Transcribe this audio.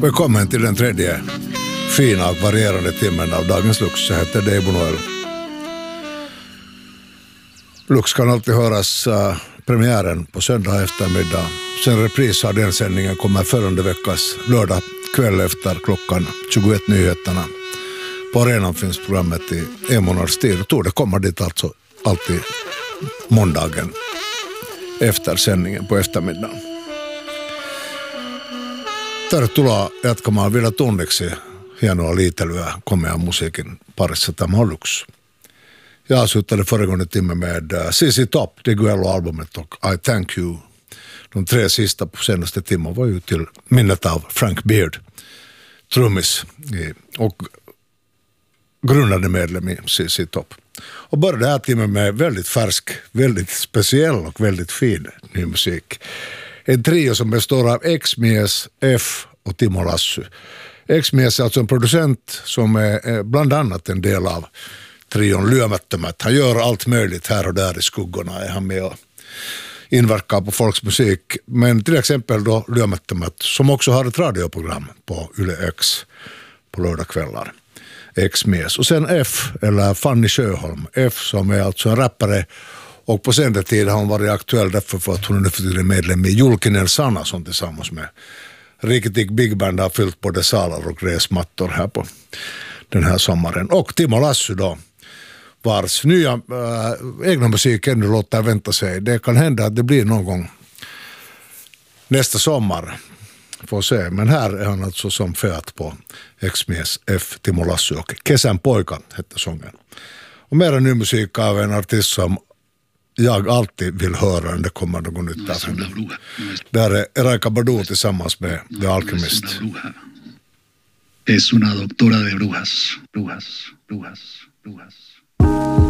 Välkommen till den tredje fina och varierande timmen av dagens Lux. Jag heter Dave Bonoel. Lux kan alltid höras premiären på söndag eftermiddag. Sen repris av den sändningen kommer följande veckas lördag kväll efter klockan 21 nyheterna. På arenan finns programmet i en månads tid. Och det kommer dit alltså alltid måndagen efter sändningen på eftermiddagen. Tervetuloa jatkamaan vielä tunniksi hienoa liitelyä komean musiikin parissa. Tämä on Lux. Jag avslutade föregående timme med CC Top, det Guello-albumet och I Thank You. De tre sista på senaste timmen var ju till minnet av Frank Beard, trummis och grundande medlem i CC Top. Och började det här timmen med väldigt färsk, väldigt speciell och väldigt fin ny musik. En trio som består av X-Mies, F och Timo Lassy. X-Mies är alltså en producent som är bland annat en del av trion Lyömättömät. Han gör allt möjligt här och där i skuggorna. Är han med och inverkar på folks musik. Men till exempel då Lyömättömät som också har ett radioprogram på Yle X på lördagskvällar. X-Mies. Och sen F eller Fanny Sjöholm. F som är alltså en rappare. Och på sändetid har hon varit aktuell därför för att hon är nu för tiden medlem i Julkinen Sana som tillsammans med Riktig Big Band har fyllt både salar och gräsmattor här på den här sommaren. Och Timo Lassy då, vars nya egna musik ännu låter vänta sig. Det kan hända att det blir någon gång nästa sommar. Får se. Men här är han alltså som föt på X-Mies F, Timo Lassy och Kesän poika hette sången. Och mera ny musik av en artist som jag alltid vill höra när det kommer något nytt av henne. Där är Erykah Badu tillsammans med The Alchemist. Es una doctora de brujas.